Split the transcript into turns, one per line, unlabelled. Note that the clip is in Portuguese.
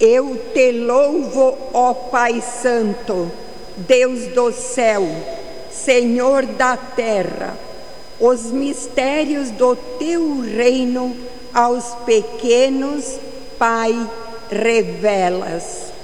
Eu te louvo, ó Pai Santo, Deus do céu, Senhor da terra. Os mistérios do teu reino aos pequenos, Pai, revelas.